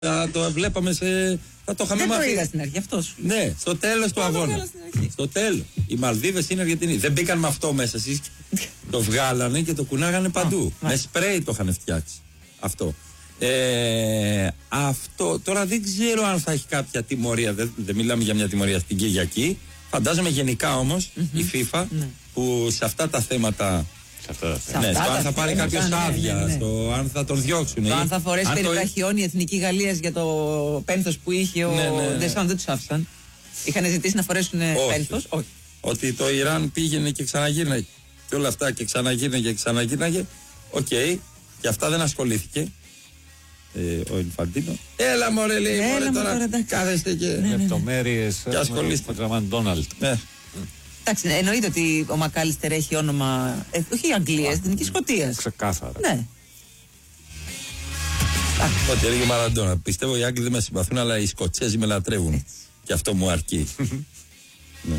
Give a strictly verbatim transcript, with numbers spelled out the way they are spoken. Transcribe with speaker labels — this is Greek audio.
Speaker 1: Θα το βλέπαμε σε. Θα το είχαμε
Speaker 2: Δεν
Speaker 1: μάθει.
Speaker 2: το είδα στην αρχή, αυτό σου.
Speaker 1: Ναι, στο τέλος του αγώνα. Στο τέλος. Οι Μαλδίβες είναι Αργεντινοί. Δεν μπήκαν με αυτό μέσα. Εσείς το βγάλανε και το κουνάγανε παντού. Με σπρέι το είχαν φτιάξει. Αυτό. Ε, αυτό. Τώρα δεν ξέρω αν θα έχει κάποια τιμωρία. Δεν, δεν μιλάμε για μια τιμωρία στην Κυριακή. Φαντάζομαι γενικά όμως mm-hmm. η FIFA mm-hmm. που σε αυτά τα θέματα.
Speaker 2: Σε
Speaker 1: ναι, στο αν θα πάρει κάποιο άδεια,
Speaker 2: ναι, ναι.
Speaker 1: στο αν θα τον διώξουν.
Speaker 2: Το αν θα φορέσει περιπτά χιόνι η Εθνική Γαλλίας για το πένθος που είχε ο ναι, ναι, ναι. Δεσάν, δεν τους άφησαν. Είχαν ζητήσει να φορέσουν πένθος. Όχι.
Speaker 1: Ότι το Ιράν πήγαινε και ξαναγύρναγε και όλα αυτά και ξαναγύρναγε και ξαναγύρναγε. Οκ, okay. Και αυτά δεν ασχολήθηκε ε, ο Ινφαντίνο. Έλα μωρέ λέει,
Speaker 2: Έλα,
Speaker 1: μωρέ τώρα,
Speaker 2: τώρα
Speaker 1: κάθεστε και...
Speaker 2: Ναι, ναι, ναι.
Speaker 3: Λεπτομέρειες
Speaker 1: και ασχολείστε.
Speaker 3: Με τον Μακδόναλντ.
Speaker 1: Ναι.
Speaker 2: Εντάξει, εννοείται ότι ο Μακάλιστερ έχει όνομα, ε, όχι Αγγλίας, Εθνικής Σκωτίας.
Speaker 3: Ξεκάθαρα.
Speaker 2: Ναι.
Speaker 1: Ό,τι έλεγε ο Μαραντόνα. Πιστεύω οι Άγγλοι δεν με συμπαθούν, αλλά οι Σκοτσέζοι με λατρεύουν. Και αυτό μου αρκεί.